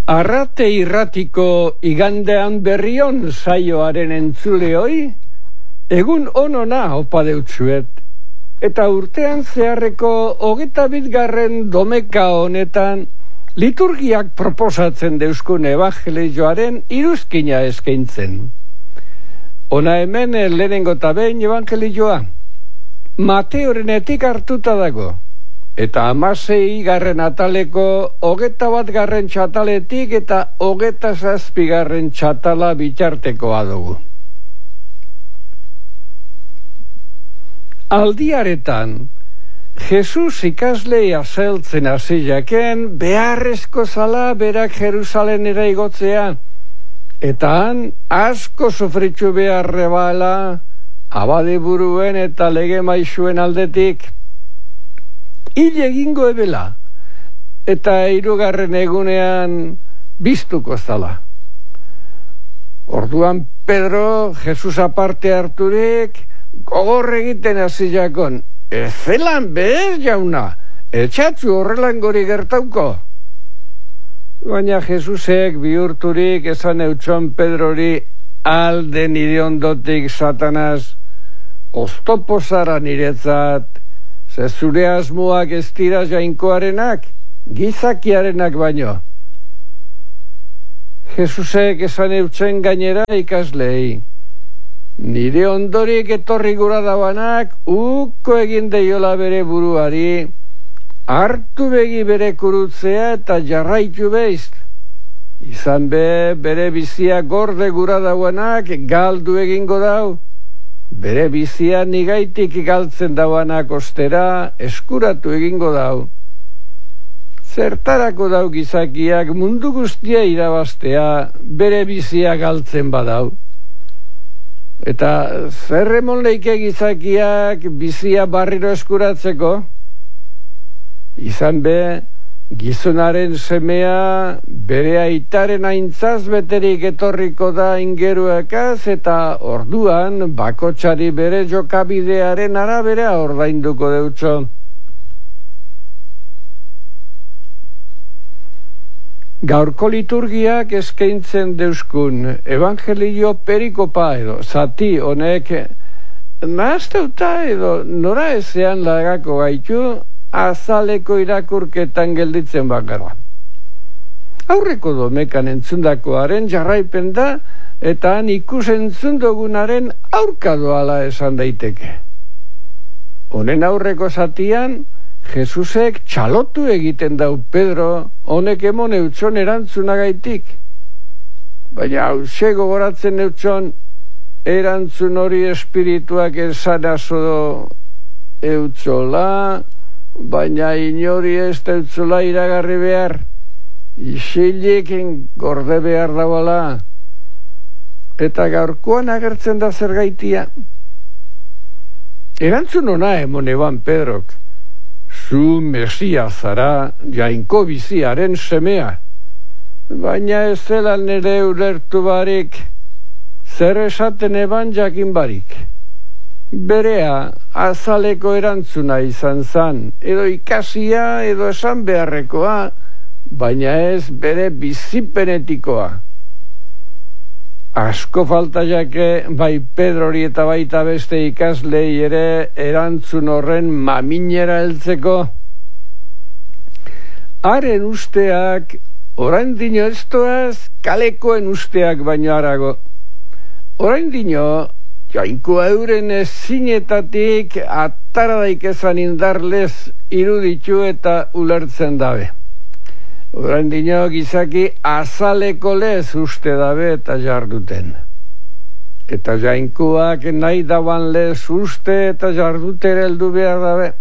Arrate irratiko igandean berrion saioaren entzuleoi, egun onona opa deutsuet. Eta urtean zeharreko 21. domeka honetan, liturgiak proposatzen deuskun evangelioaren iruzkina eskaintzen. Ona hemen lehenengo eta behin evangelioa, Mateorenetik hartuta dago. Eta 16. ataleko 21. txataletik eta 27. txatala bitartekoa dugu. Aldiaretan, Jesus ikaslei azeltzen hasi jaken beharrezko zala berak Jerusalenera igotzea, eta han asko sufritxu beharre bala, abade buruen eta lege maixuen aldetik. Hil egingo ebela, eta 3. egunean biztuko zala. Orduan Pedro, Jesus aparte harturik, gogor egiten hasi jakon. Zelan behar jauna, etxatzu horrelangori gertauko. Baina Jesusek bihurturik esan eutxon Pedrori, alde nire ondotik Satanaz, oztopo zara niretzat, ze zure asmoak ez dira jainkoarenak, gizakiarenak baino. Jesusek esan eutzen gainera ikaslei, nire ondorik etorri gura dauanak, uko egin deiola bere buruari, hartu begi bere kurutzea eta jarraitu beizt. Izan bere bizia gorde gura dauanak galdu egingo dau, bere bizia nigaitik galtzen dauanak ostera eskuratu egingo dau. Zertarako dau gizakiak mundu guztia irabaztea bere bizia galtzen badau. Eta zer emon leike gizakiak bizia barriro eskuratzeko? Izan gizonaren semea bere aitaren aintzaz beterik etorriko da ingeruekaz eta orduan bakotsari bere jokabidearen arabera ordainduko deutso. Gaurko liturgiak eskaintzen deuskun evangelio perikopa edo zati honek nahazteuta edo nora ezean lagako gaitu azaleko irakurketan gelditzen bakara. Aurreko domekan entzundakoaren jarraipen da eta han ikus entzundogunaren aurka doala esan daiteke. Honen aurreko zatian, Jesusek txalotu egiten dau Pedro honek emon eutxon erantzunagaitik. Baina hause gogoratzen eutxon erantzun hori espirituak esanazo eutxola, baina inori ez deutzula iragarri behar, isilik gorde behar dauala. Eta gaurkoan agertzen da zergaitia. Erantzun ona emon eban Pedrok, zu Mesia zara jainko biziaren semea, baina ez zela nire ulertu barik, zer esaten eban jakin barik. Berea azaleko erantzuna izan zan, edo ikasia edo esan beharrekoa, baina ez bere bizipenetikoa. Asko falta jake bai Pedrori eta baita beste ikaslei ere erantzun horren maminera heltzeko. Haren usteak, orain dino ez doaz, kalekoen usteak baino harago. Orain dino, jainko euren ezinetatik atara daikezan indarlez iruditu eta ulertzen dabe. Orain dino gizaki azaleko lez uste dabe eta jarduten. Eta jainkoak nahi daban lez uste eta jardutere heldu behar dabe.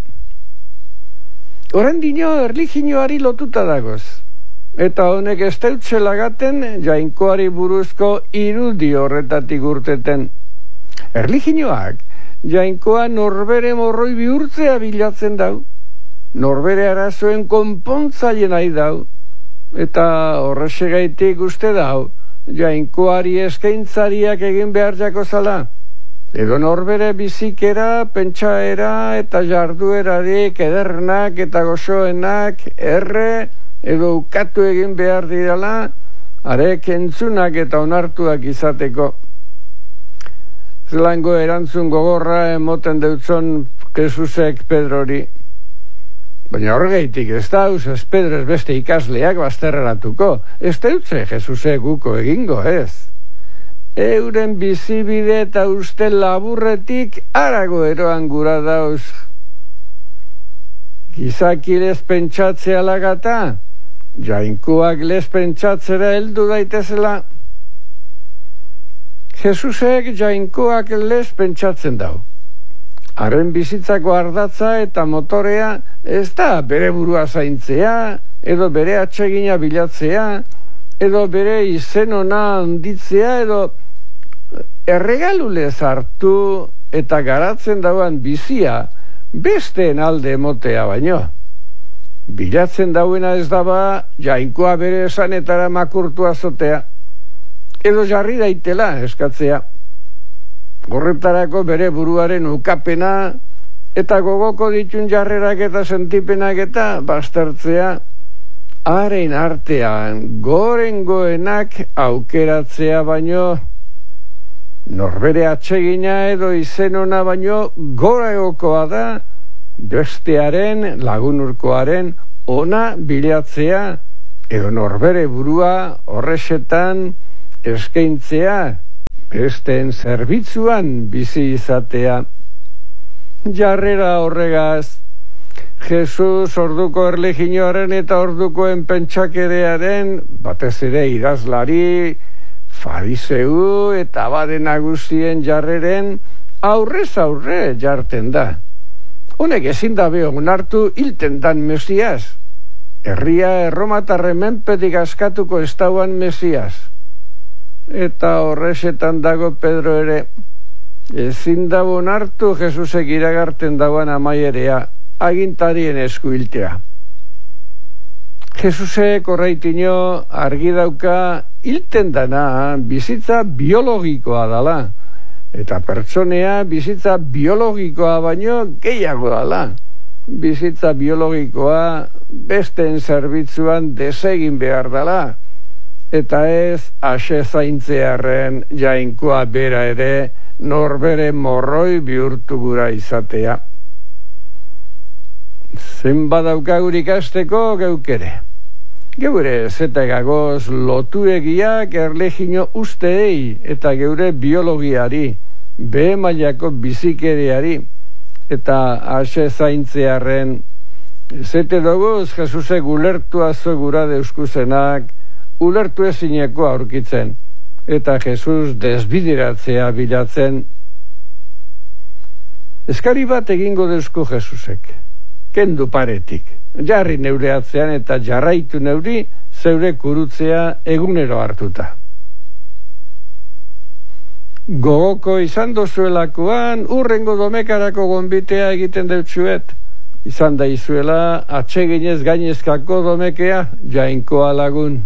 Orain dino erlijioari lotuta dagoz. Eta honek ez deutzelagaten jainkoari buruzko irudi horretatik urteten. Erlijioak jainkoa norbere morroi bihurtzea bilatzen dau, norbere arazoen konpontzaile nahi dau, eta horrexegaitik uste dau, jainkoari eskaintzariak egin behar jako zala, edo norbere bizikera, pentsaera eta jarduerarik edernak eta goxoenak erre edo ukatu egin behar dirala, arek entzunak eta onartuak izateko. Zelango erantzun gogorra emoten deutzon Jesusek Pedrori. Baina horregaitik ez da, ez Pedro ez beste ikasleak bazterreratuko. Ez deutze Jesusek guko egingo, ez. Euren bizibide eta uste laburretik arago eroan gura dauz. Gizaki lez pentsatzea lagata, jainkoak lez pentsatzera heldu daitezela. Jesusek jainkoak lez pentsatzen dau. Haren bizitzako ardatza eta motorea ez da bere burua zaintzea, edo bere atsegina bilatzea, edo bere izen ona handitzea, edo erregalulez hartu eta garatzen dauan bizia besteen alde emotea baino. Bilatzen dauena ez daba jainkoa bere esanetara makurtua zotea, edo jarri daitela eskatzea. Horretarako bere buruaren ukapena eta gogoko ditun jarrerak eta sentipenak eta baztertzea, haren artean gorengoenak aukeratzea baino, norbere atsegina edo izen ona baino goragokoa da bestearen lagunurkoaren ona bilatzea edo norbere burua horrexetan eskaintzea, besteen zerbitzuan bizi izatea. Jarrera horregaz, Jesus orduko erlijioaren eta ordukoen pentsakerearen, batez ere idazlari, fariseu eta abade nagusien jarreren aurrez aurre jarten da. Honek ezin dabe onartu hilten dan Mesias. Herria erromatarren menpetik askatuko ez dauan Mesias. Eta horrexetan dago Pedro ere. Ezin dago onartu Jesusek iragarten dauan amaierea, agintarien esku hiltea. Jesusek horreitino argi dauka hilten dana bizitza biologikoa dala. Eta pertsonea bizitza biologikoa baino gehiago dala. Bizitza biologikoa besteen zerbitzuan desegin behar dala. Eta ez ase zaintzearen jainkoa bera ere norbere morroi bihurtu gura izatea. Zenbat daukagur ikasteko geukere. Geure zetegagoz lotuegiak erlijio usteei eta geure biologiari, behe mailako bizikereari eta ase zaintzearen zete doguz Jesusek ulertu azo gura deuskuzenak ulertu ezineko aurkitzen eta Jesus desbideratzea bilatzen. Eskari bat egingo deusku Jesusek, kendu paretik, jarri neure atzean eta jarraitu neuri zeure kurutzea egunero hartuta. Gogoko izan dozuelakoan urrengo domekarako gonbitea egiten deutsuet, izan da izuela atseginez gainezkako domekea jainkoa lagun.